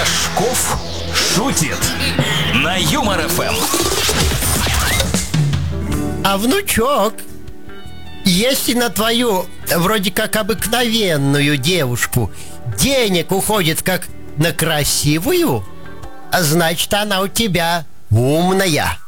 Рожков шутит на Юмор ФМ. А внучок, если на твою вроде как обыкновенную девушку денег уходит как на красивую, значит, она у тебя умная.